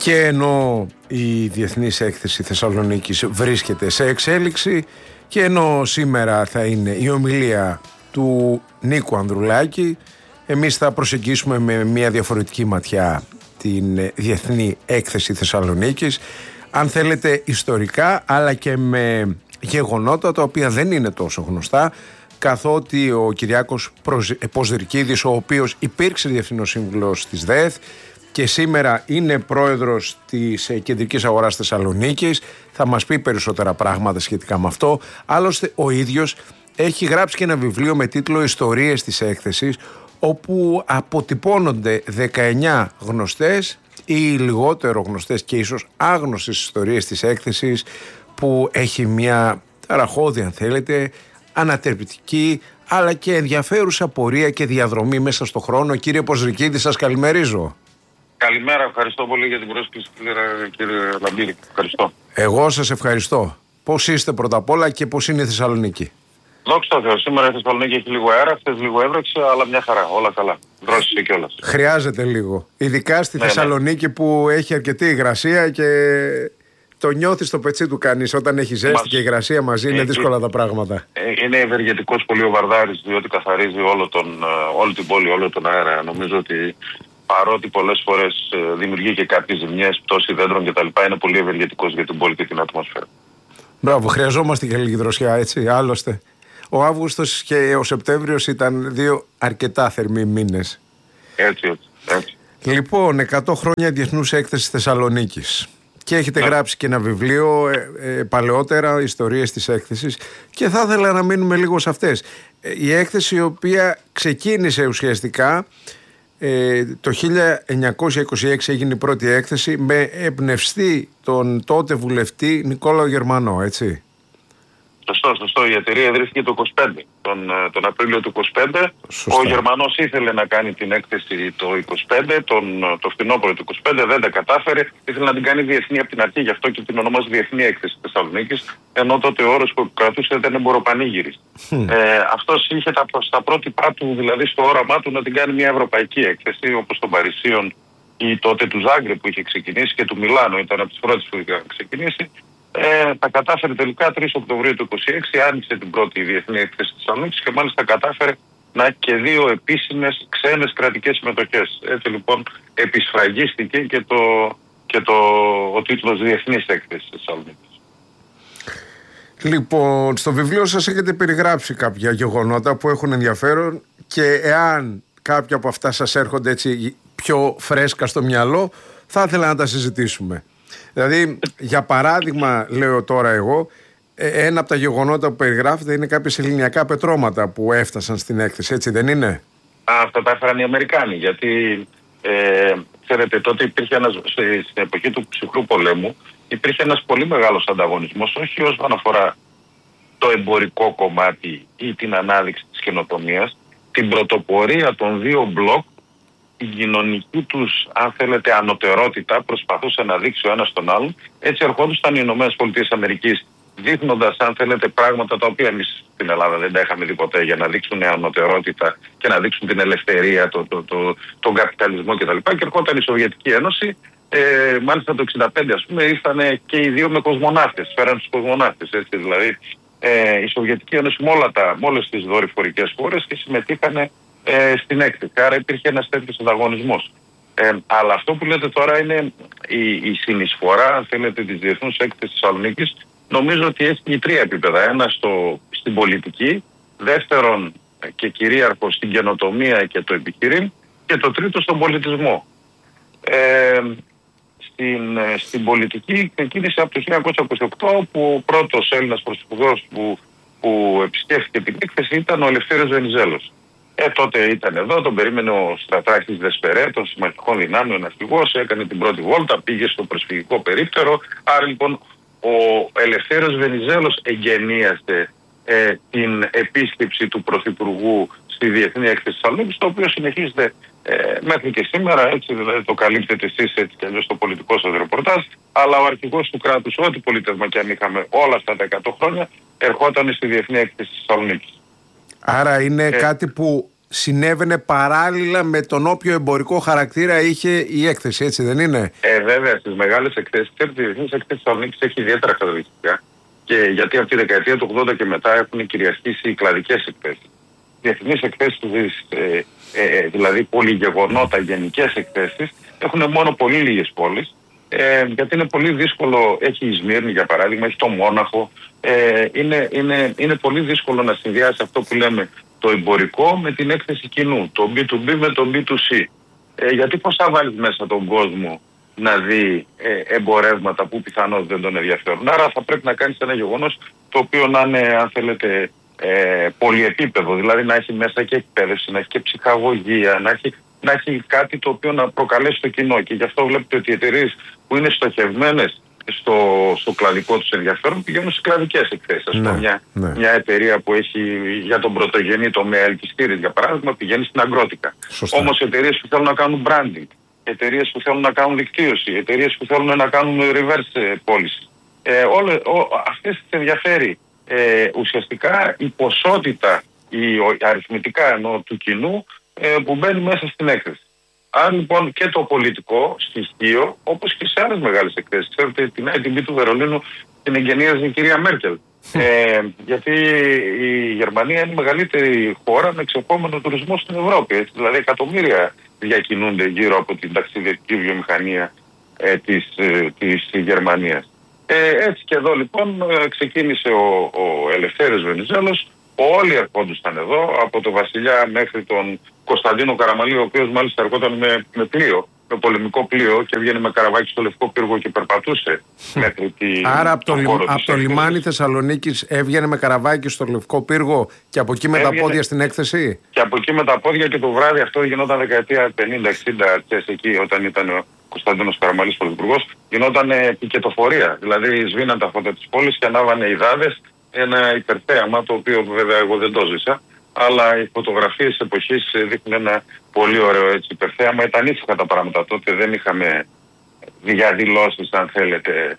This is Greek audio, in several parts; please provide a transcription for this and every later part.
Και ενώ η Διεθνής Έκθεση Θεσσαλονίκης βρίσκεται σε εξέλιξη και ενώ σήμερα θα είναι η ομιλία του Νίκου Ανδρουλάκη, εμείς θα προσεγγίσουμε με μια διαφορετική ματιά την Διεθνή Έκθεση Θεσσαλονίκης, αν θέλετε ιστορικά, αλλά και με γεγονότα τα οποία δεν είναι τόσο γνωστά, καθότι ο Κυριάκος Ποζηρκίδης, ο οποίος υπήρξε διευθυνός σύμβουλος της ΔΕΘ και σήμερα είναι πρόεδρος της Κεντρικής Αγοράς Θεσσαλονίκης, θα μας πει περισσότερα πράγματα σχετικά με αυτό. Άλλωστε ο ίδιος έχει γράψει και ένα βιβλίο με τίτλο «Ιστορίες της Έκθεσης», όπου αποτυπώνονται 19 γνωστές ή λιγότερο γνωστές και ίσως άγνωστες ιστορίες της έκθεσης, που έχει μια ταραχώδη, αν θέλετε, ανατερπητική αλλά και ενδιαφέρουσα πορεία και διαδρομή μέσα στο χρόνο. Κύριε Ποζηρκίδη, σας καλημερίζω. Καλημέρα, ευχαριστώ πολύ για την πρόσκληση, κύριε Λαμπύρη. Ευχαριστώ. Εγώ σας ευχαριστώ. Πώς είστε πρώτα απ' όλα και πώς είναι η Θεσσαλονίκη? Δόξα τω Θεώ, σήμερα η Θεσσαλονίκη έχει λίγο αέρα, χθες λίγο έβρεξε, αλλά μια χαρά, όλα καλά. Δρόσησε κιόλας. Χρειάζεται λίγο. Ειδικά στη Θεσσαλονίκη που έχει αρκετή υγρασία και το νιώθει στο πετσί του κανείς. Όταν έχει ζέστη και υγρασία μαζί είναι δύσκολα τα πράγματα. Είναι ευεργετικός πολύ ο Βαρδάρης, διότι καθαρίζει όλη την πόλη, όλο τον αέρα. Νομίζω ότι παρότι πολλές φορές δημιουργεί και κάποιες ζημιές, πτώση δέντρων κτλ., είναι πολύ ευεργετικός για την πόλη και την ατμόσφαιρα. Μπράβο, χρειαζόμαστε και λίγη δροσιά, έτσι. Άλλωστε, ο Αύγουστος και ο Σεπτέμβριος ήταν δύο αρκετά θερμοί μήνες. Έτσι. Λοιπόν, 100 χρόνια Διεθνούς Έκθεσης Θεσσαλονίκης. Και έχετε γράψει και ένα βιβλίο παλαιότερα, ιστορίες της έκθεσης, και θα ήθελα να μείνουμε λίγο σε αυτές. Η έκθεση, η οποία ξεκίνησε ουσιαστικά το 1926, έγινε η πρώτη έκθεση με εμπνευστή τον τότε βουλευτή Νικόλαο Γερμανό, έτσι. Σωστό. Η εταιρεία ιδρύθηκε το 25, τον Απρίλιο του 25. Σωστά. Ο Γερμανός ήθελε να κάνει την έκθεση το 25, το φθινόπωρο του 25, δεν τα κατάφερε. Ήθελε να την κάνει διεθνή από την αρχή, γι' αυτό και την ονομάζει Διεθνή Έκθεση Θεσσαλονίκης, ενώ τότε ο όρος που κρατούσε ήταν εμποροπανήγυρης. Αυτός είχε στα πρότυπά του, δηλαδή στο όραμά του, να την κάνει μια ευρωπαϊκή έκθεση, όπως των Παρισίων ή τότε του Ζάγκρεπ που είχε ξεκινήσει, και του Μιλάνου ήταν από τις πρώτες που είχε ξεκινήσει. Τα κατάφερε τελικά 3 Οκτωβρίου του 26, άνοιξε την πρώτη Διεθνή Έκθεση της Θεσσαλονίκης και μάλιστα κατάφερε να έχει και 2 επίσημες ξένες κρατικές συμμετοχές. Έτσι λοιπόν επισφραγίστηκε και ο τίτλος Διεθνής Έκθεσης της Θεσσαλονίκης. Λοιπόν, στο βιβλίο σας έχετε περιγράψει κάποια γεγονότα που έχουν ενδιαφέρον, και εάν κάποια από αυτά σας έρχονται έτσι πιο φρέσκα στο μυαλό, θα ήθελα να τα συζητήσουμε. Δηλαδή, για παράδειγμα, λέω τώρα εγώ, ένα από τα γεγονότα που περιγράφεται είναι κάποιες ελληνιακά πετρώματα που έφτασαν στην έκθεση, έτσι δεν είναι? Αυτά τα έφεραν οι Αμερικάνοι, γιατί ξέρετε, τότε υπήρχε στην εποχή του ψυχρού πολέμου, υπήρχε ένας πολύ μεγάλος ανταγωνισμός, όχι όσον αφορά το εμπορικό κομμάτι ή την ανάδειξη της καινοτομίας, την πρωτοπορία των 2 μπλοκ, την κοινωνική τους, αν θέλετε, ανωτερότητα προσπαθούσε να δείξει ο ένας τον άλλον. Έτσι ερχόντουσαν οι ΗΠΑ δείχνοντας, αν θέλετε, πράγματα τα οποία εμείς στην Ελλάδα δεν τα είχαμε δει ποτέ, για να δείξουν ανωτερότητα και να δείξουν την ελευθερία, τον καπιταλισμό κτλ. Και ερχόταν η Σοβιετική Ένωση, μάλιστα το 1965, ας πούμε, ήρθαν και οι 2 με κοσμοναύτες, φέραν τους κοσμοναύτες. Έτσι, δηλαδή η Σοβιετική Ένωση με όλες τις δορυφορικές χώρες και συμμετείχαν στην έκθεση. Άρα υπήρχε ένας τέτοιος ανταγωνισμός. Αλλά αυτό που λέτε τώρα είναι η συνεισφορά, αν θέλετε, της Διεθνούς Έκθεσης Θεσσαλονίκης. Νομίζω ότι έχει 3 επίπεδα. Ένα στην πολιτική, δεύτερον και κυρίαρχο στην καινοτομία και το επιχειρήν, και το τρίτο στον πολιτισμό. Στην πολιτική ξεκίνησε από το 1928, που ο πρώτος Έλληνας πρωθυπουργός που επισκέφθηκε την έκθεση ήταν ο Ελευθέριος Βενιζέλος. Τότε ήταν εδώ, τον περίμενε ο στρατάρχης Δεσπερέ των συμμαχικών δυνάμεων, ναυπηγός, έκανε την πρώτη βόλτα, πήγε στο προσφυγικό περίπτερο. Άρα λοιπόν ο Ελευθέριος Βενιζέλος εγκαινίασε την επίσκεψη του Πρωθυπουργού στη Διεθνή Έκθεση Θεσσαλονίκης, το οποίο συνεχίζεται μέχρι και σήμερα, έτσι δηλαδή το καλύπτετε εσείς έτσι και αλλιώς στο πολιτικό σας ρεπορτάζ, αλλά ο αρχηγός του κράτους, ό,τι πολίτευμα και αν είχαμε όλα αυτά τα 100 χρόνια, ερχόταν στη Διεθνή Έκθεση Θεσσαλονίκης. Άρα είναι κάτι που συνέβαινε παράλληλα με τον όποιο εμπορικό χαρακτήρα είχε η έκθεση, έτσι δεν είναι? Βέβαια, στις μεγάλες εκθέσεις, η διεθνής έκθεση Θεσσαλονίκης έχει ιδιαίτερα χαρακτηριστικά. Και γιατί από τη δεκαετία του 80 και μετά έχουν κυριαρχήσει οι κλαδικές εκθέσεις. Διεθνείς εκθέσεις, δηλαδή πολυγεγονότα, γενικές εκθέσεις, έχουν μόνο πολύ λίγες πόλεις. Γιατί είναι πολύ δύσκολο, έχει η Σμύρνη για παράδειγμα, έχει το Μόναχο. Είναι πολύ δύσκολο να συνδυάσει αυτό που λέμε το εμπορικό με την έκθεση κοινού, το B2B με το B2C. Γιατί πώς θα βάλεις μέσα τον κόσμο να δει εμπορεύματα που πιθανώς δεν τον ενδιαφέρουν? Άρα θα πρέπει να κάνεις ένα γεγονός το οποίο να είναι, αν θέλετε, πολυεπίπεδο, δηλαδή να έχει μέσα και εκπαίδευση, να έχει και ψυχαγωγία, να έχει κάτι το οποίο να προκαλέσει το κοινό. Και γι' αυτό βλέπετε ότι οι εταιρείες που είναι στοχευμένες στο κλαδικό τους ενδιαφέρον πηγαίνουν σε κλαδικές εκθέσεις. Μια εταιρεία που έχει για τον πρωτογενή τομέα ελκυστήρες, για παράδειγμα, πηγαίνει στην αγρότικα. Όμως εταιρείες που θέλουν να κάνουν branding, εταιρείες που θέλουν να κάνουν δικτύωση, εταιρείες που θέλουν να κάνουν reverse policy, αυτές τις ενδιαφέρει ουσιαστικά η ποσότητα, αριθμητικά εννοώ, του κοινού που μπαίνει μέσα στην έκθεση. Άρα λοιπόν και το πολιτικό στοιχείο, όπως και σε άλλες μεγάλες εκθέσεις. Ξέρετε, την ITB του Βερολίνου την εγγενίαζε η κυρία Μέρκελ. Γιατί η Γερμανία είναι η μεγαλύτερη χώρα με εξερχόμενο τουρισμό στην Ευρώπη. Έτσι, δηλαδή εκατομμύρια διακινούνται γύρω από την ταξιδιωτική βιομηχανία της Γερμανίας. Έτσι και εδώ λοιπόν ξεκίνησε ο Ελευθέριος Βενιζέλος. Όλοι ερχόντουσαν εδώ, από τον Βασιλιά μέχρι τον Κωνσταντίνο Καραμαλή, ο οποίος μάλιστα ερχόταν με πλοίο, με πολεμικό πλοίο και βγαίνει με καραβάκι στο Λευκό Πύργο και περπατούσε μέχρι Άρα από το λιμάνι Θεσσαλονίκης έβγαινε με καραβάκι στο Λευκό Πύργο και από εκεί με τα πόδια στην έκθεση. Και από εκεί με τα πόδια, και το βράδυ αυτό γινόταν δεκαετία 50-60, εκεί όταν ήταν ο Κωνσταντίνος Καραμαλής πρωθυπουργός, γινόταν πικετοφορία. Δηλαδή σβήναν τα φώτα της πόλης και ανάβανε ειδάδες. Ένα υπερθέαμα, το οποίο βέβαια εγώ δεν το ζήσα, αλλά οι φωτογραφίες της εποχής δείχνουν ένα πολύ ωραίο υπερθέαμα. Ήταν ήσυχα τα πράγματα τότε, δεν είχαμε διαδηλώσεις, αν θέλετε,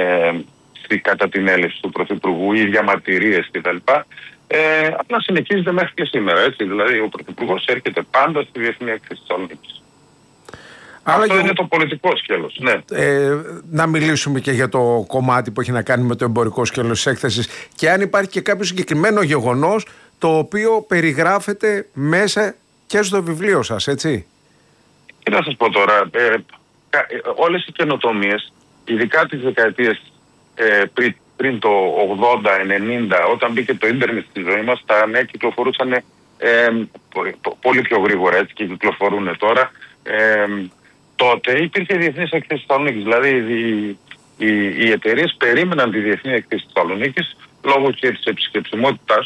κατά την έλευση του Πρωθυπουργού ή διαμαρτυρίες κτλ. Απλά συνεχίζεται μέχρι και σήμερα, έτσι. Δηλαδή ο Πρωθυπουργός έρχεται πάντα στη Διεθνή Έκθεση Θεσσαλονίκης. Αυτό είναι το πολιτικό σκέλος. Ναι. Να μιλήσουμε και για το κομμάτι που έχει να κάνει με το εμπορικό σκέλος της έκθεσης και αν υπάρχει και κάποιο συγκεκριμένο γεγονός το οποίο περιγράφεται μέσα και στο βιβλίο σας, έτσι. Τι να σας πω τώρα, όλες οι καινοτομίες, ειδικά τις δεκαετίες πριν το 80-90, όταν μπήκε το ίντερνετ στη ζωή μας, τα νέα κυκλοφορούσαν πολύ πιο γρήγορα, έτσι, και κυκλοφορούν τώρα. Τότε υπήρχε η Διεθνής Έκθεση Θεσσαλονίκης. Δηλαδή οι εταιρείες περίμεναν τη Διεθνή Έκθεση Θεσσαλονίκης λόγω και της επισκεψιμότητάς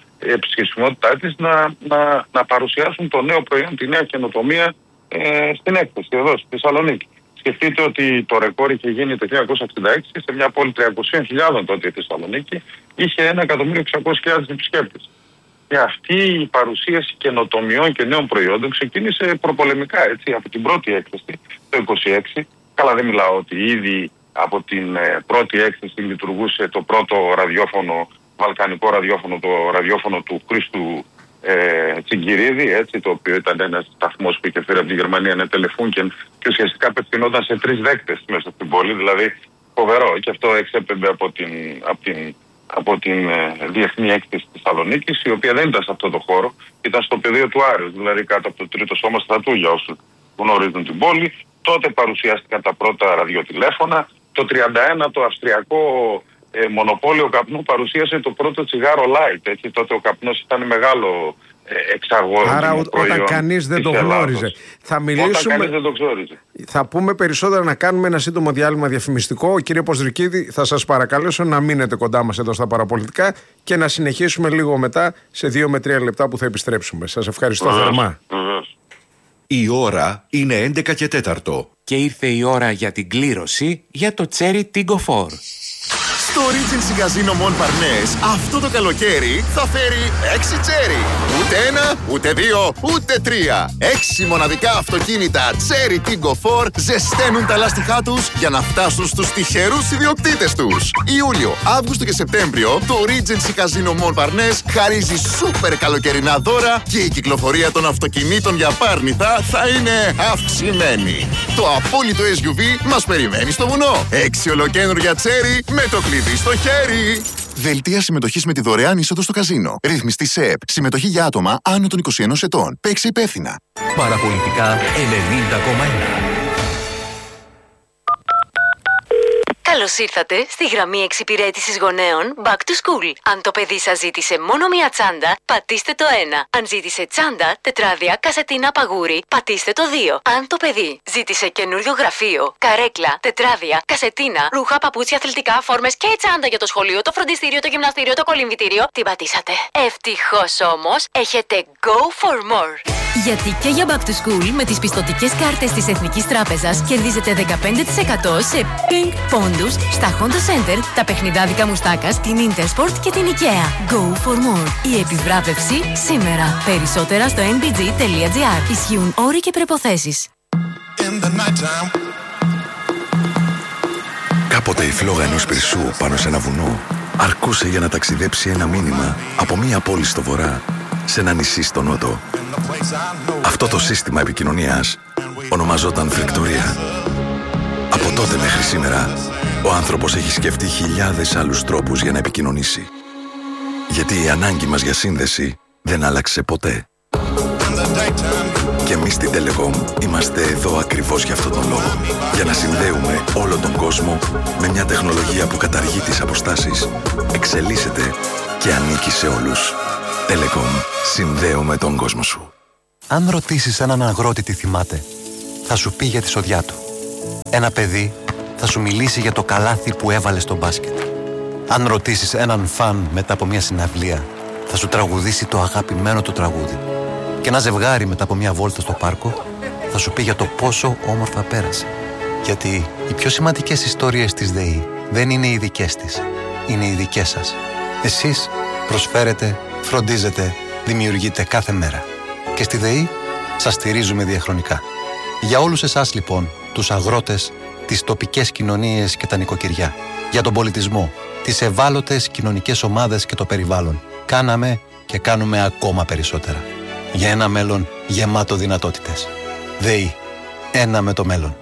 της να παρουσιάσουν το νέο προϊόν, τη νέα καινοτομία στην έκθεση εδώ στη Θεσσαλονίκη. Σκεφτείτε ότι το ρεκόρ είχε γίνει το 1966 και σε μια πόλη 300.000 τότε η Θεσσαλονίκη είχε 1.600.000 επισκέπτες. Και αυτή η παρουσίαση καινοτομιών και νέων προϊόντων ξεκίνησε προπολεμικά, έτσι, από την πρώτη έκθεση το 1926. Καλά, δεν μιλάω ότι ήδη από την πρώτη έκθεση λειτουργούσε το πρώτο ραδιόφωνο, βαλκανικό ραδιόφωνο, το ραδιόφωνο του Χρήστου Τσιγκυρίδη, έτσι, το οποίο ήταν ένας σταθμός που είχε φέρει από τη Γερμανία ένα τηλεφούνκεν και ουσιαστικά απευθυνόταν σε 3 δέκτες μέσα στην πόλη, δηλαδή φοβερό. Και αυτό εξέπεμπε από την Διεθνή Έκθεση της Θεσσαλονίκης, η οποία δεν ήταν σε αυτό το χώρο, ήταν στο πεδίο του Άρεως, δηλαδή κάτω από το 3ο Σώμα Στρατού, για όσους γνωρίζουν την πόλη. Τότε παρουσιάστηκαν τα πρώτα ραδιοτηλέφωνα. Το 1931 το αυστριακό μονοπόλιο καπνού παρουσίασε το πρώτο τσιγάρο light. Έτσι. Τότε ο καπνός ήταν μεγάλο εξαγωγικό. Άρα όταν κανείς δεν το γνώριζε. Όταν κανείς δεν το γνώριζε. Θα πούμε περισσότερα, να κάνουμε ένα σύντομο διάλειμμα διαφημιστικό. Κύριε Ποστρικίδη, θα σας παρακαλέσω να μείνετε κοντά μας εδώ στα παραπολιτικά και να συνεχίσουμε λίγο μετά σε 2 με 3 λεπτά που θα επιστρέψουμε. Σας ευχαριστώ θερμά. Η ώρα είναι 11 και 4. Και ήρθε η ώρα για την κλήρωση για το Cherry Tiggo 4. Το Regency Casino Montparnasse αυτό το καλοκαίρι θα φέρει 6 τσέρι. Ούτε ένα, ούτε δύο, ούτε τρία. 6 μοναδικά αυτοκίνητα Cherry Tiggo 4 ζεσταίνουν τα λάστιχά τους για να φτάσουν στους τυχερούς ιδιοκτήτες τους. Ιούλιο, Αύγουστο και Σεπτέμβριο το Regency Casino Montparnasse χαρίζει σούπερ καλοκαιρινά δώρα και η κυκλοφορία των αυτοκινήτων για πάρνηθα θα είναι αυξημένη. Το απόλυτο SUV μας περιμένει στο βουνό. 6 ολοκαίνουργια Cherry με το κλειδί στο χέρι. Δελτία συμμετοχής με τη δωρεάν είσοδο στο καζίνο. Ρυθμιστή ΣΕΕΠ. Συμμετοχή για άτομα άνω των 21 ετών. Παίξε υπεύθυνα. Παραπολιτικά 90,1. Καλώς ήρθατε στη γραμμή εξυπηρέτησης γονέων Back to School. Αν το παιδί σας ζήτησε μόνο μία τσάντα, πατήστε το 1. Αν ζήτησε τσάντα, τετράδια, κασετίνα, παγούρι, πατήστε το 2. Αν το παιδί ζήτησε καινούριο γραφείο, καρέκλα, τετράδια, κασετίνα, ρούχα, παπούτσια, αθλητικά, φόρμες και τσάντα για το σχολείο, το φροντιστήριο, το γυμναστήριο, το κολυμβητήριο, την πατήσατε. Ευτυχώς όμως, έχετε Go for More. Γιατί και για Back to School με τις πιστωτικές κάρτες της Εθνικής Τράπεζας κερδίζετε 15% σε ping πόντους στα Honda Center, τα παιχνιδάδικα Μουστάκας, την Intersport και την IKEA. Go for more. Η επιβράβευση σήμερα. Περισσότερα στο nbg.gr. Ισχύουν όροι και προϋποθέσεις. Κάποτε η φλόγα ενός πυρσού πάνω σε ένα βουνό αρκούσε για να ταξιδέψει ένα μήνυμα από μία πόλη στο βορρά σε ένα νησί στο νότο. Αυτό το σύστημα επικοινωνίας ονομαζόταν φρικτορία. Από τότε μέχρι σήμερα, ο άνθρωπος έχει σκεφτεί χιλιάδες άλλους τρόπους για να επικοινωνήσει. Γιατί η ανάγκη μας για σύνδεση δεν άλλαξε ποτέ. Και εμείς στην Telecom είμαστε εδώ ακριβώς για αυτόν τον λόγο. Για να συνδέουμε όλο τον κόσμο με μια τεχνολογία που καταργεί τις αποστάσεις, εξελίσσεται και ανήκει σε όλους. Telecom. Συνδέουμε τον κόσμο σου. Αν ρωτήσεις έναν αγρότη τι θυμάται, θα σου πει για τη σοδιά του. Ένα παιδί θα σου μιλήσει για το καλάθι που έβαλε στο μπάσκετ. Αν ρωτήσεις έναν φαν μετά από μια συναυλία, θα σου τραγουδήσει το αγαπημένο του τραγούδι. Και ένα ζευγάρι μετά από μια βόλτα στο πάρκο θα σου πει για το πόσο όμορφα πέρασε. Γιατί οι πιο σημαντικές ιστορίες της ΔΕΗ δεν είναι οι δικές της, είναι οι δικές σας. Εσείς προσφέρετε, φροντίζετε, δημιουργείτε κάθε μέρα. Και στη ΔΕΗ σας στηρίζουμε διαχρονικά. Για όλους εσάς λοιπόν, τους αγρότες, τις τοπικές κοινωνίες και τα νοικοκυριά, για τον πολιτισμό, τις ευάλωτες κοινωνικές ομάδες και το περιβάλλον, κάναμε και κάνουμε ακόμα περισσότερα. Για ένα μέλλον γεμάτο δυνατότητες. ΔΕΗ. Ένα με το μέλλον.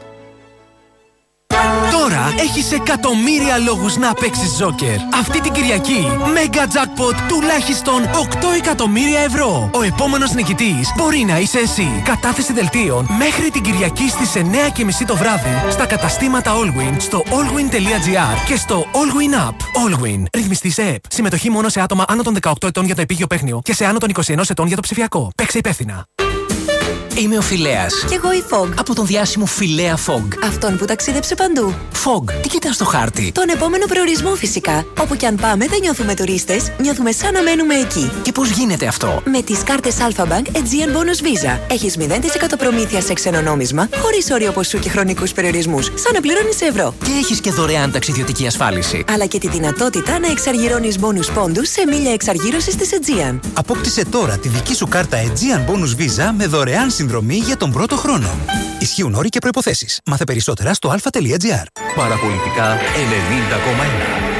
Τώρα έχεις εκατομμύρια λόγους να παίξεις Τζόκερ. Αυτή την Κυριακή, Mega Jackpot τουλάχιστον 8 εκατομμύρια ευρώ. Ο επόμενος νικητής μπορεί να είσαι εσύ. Κατάθεση δελτίων μέχρι την Κυριακή στις 9:30 το βράδυ στα καταστήματα Allwyn, στο allwyn.gr και στο Allwyn App. Allwyn. Ρυθμιστής ΕΕΠ. Συμμετοχή μόνο σε άτομα άνω των 18 ετών για το επίγειο παίχνιο και σε άνω των 21 ετών για το ψηφιακό. Παίξε υπεύθυνα. Είμαι ο Φιλέας. Κι εγώ η Fog. Από τον διάσημο Φιλέα Fog. Αυτόν που ταξίδεψε παντού. Fog, τι κοιτάς στο χάρτη? Τον επόμενο προορισμό φυσικά. Όπου κι αν πάμε δεν νιώθουμε τουρίστες, νιώθουμε σαν να μένουμε εκεί. Και πώς γίνεται αυτό? Με τις κάρτες Alpha Bank Aegean Bonus Visa. Έχεις 0% προμήθεια σε ξένο νόμισμα, χωρίς όριο ποσού και χρονικούς περιορισμούς, σαν να πληρώνεις ευρώ. Και έχεις και δωρεάν ταξιδιωτική ασφάλιση. Αλλά και τη δυνατότητα να εξαργυρώνεις bonus πόντους σε μίλια εξαργύρωσης της Aegean. Απόκτησε τώρα τη δική σου κάρτα Aegean Bonus Visa με δωρεάν συνδρομή για τον πρώτο χρόνο. Ισχύουν όροι και προϋποθέσεις. Μάθε περισσότερα στο alpha.gr. Παραπολιτικά 90,1.